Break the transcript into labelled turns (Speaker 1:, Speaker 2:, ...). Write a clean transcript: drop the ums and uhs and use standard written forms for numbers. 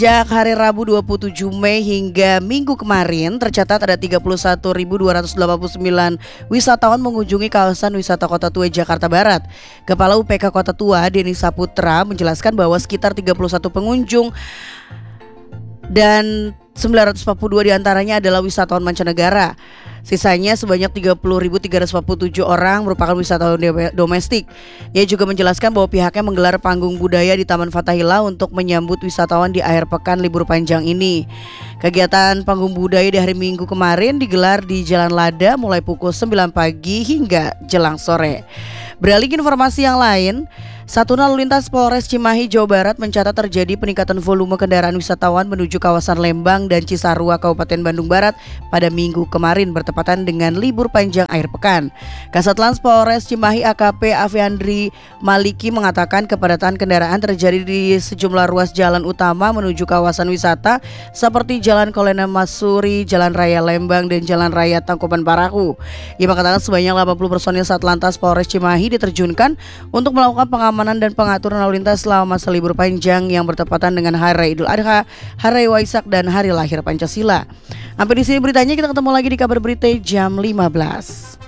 Speaker 1: Sejak hari Rabu 27 Mei hingga Minggu kemarin tercatat ada 31.289 wisatawan mengunjungi kawasan wisata Kota Tua Jakarta Barat. Kepala UPK Kota Tua Denny Saputra menjelaskan bahwa sekitar 31 pengunjung dan 942 diantaranya adalah wisatawan mancanegara. Sisanya sebanyak 30.347 orang merupakan wisatawan domestik. Ia juga menjelaskan bahwa pihaknya menggelar panggung budaya di Taman Fathahillah untuk menyambut wisatawan di akhir pekan libur panjang ini. Kegiatan panggung budaya di hari Minggu kemarin digelar di Jalan Lada mulai pukul 9 pagi hingga jelang sore. Beralih ke informasi yang lain, Satuan Lalu Lintas Polres Cimahi, Jawa Barat mencatat terjadi peningkatan volume kendaraan wisatawan menuju kawasan Lembang dan Cisarua, Kabupaten Bandung Barat pada Minggu kemarin bertepatan dengan libur panjang akhir pekan. Kasatlantas Polres Cimahi AKP Aviandri Maliki mengatakan kepadatan kendaraan terjadi di sejumlah ruas jalan utama menuju kawasan wisata seperti Jalan Kolena Masuri, Jalan Raya Lembang, dan Jalan Raya Tangkuban Parahu. Ia mengatakan sebanyak 80 personil Satlantas Polres Cimahi diterjunkan untuk melakukan pengamanan dan pengaturan lalu lintas selama masa libur panjang yang bertepatan dengan Hari Raya Idul Adha, Hari Raya Waisak, dan Hari Lahir Pancasila. Sampai di sini beritanya, kita ketemu lagi di kabar berita jam 15.